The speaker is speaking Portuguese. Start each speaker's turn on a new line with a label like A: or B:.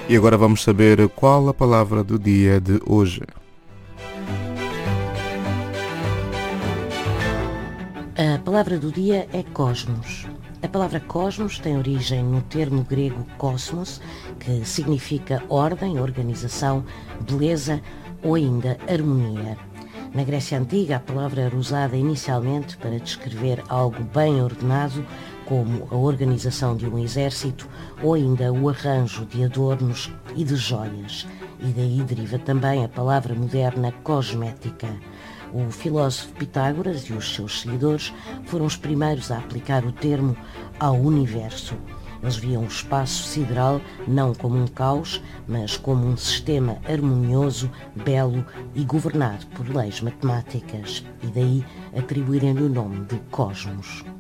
A: E agora vamos saber qual a palavra do dia de hoje.
B: A palavra do dia é cosmos. A palavra cosmos tem origem no termo grego cosmos, que significa ordem, organização, beleza ou ainda harmonia. Na Grécia Antiga, a palavra era usada inicialmente para descrever algo bem ordenado, como a organização de um exército ou ainda o arranjo de adornos e de joias. E daí deriva também a palavra moderna cosmética. O filósofo Pitágoras e os seus seguidores foram os primeiros a aplicar o termo ao universo. Eles viam o espaço sideral não como um caos, mas como um sistema harmonioso, belo e governado por leis matemáticas. E daí atribuírem-lhe o nome de cosmos.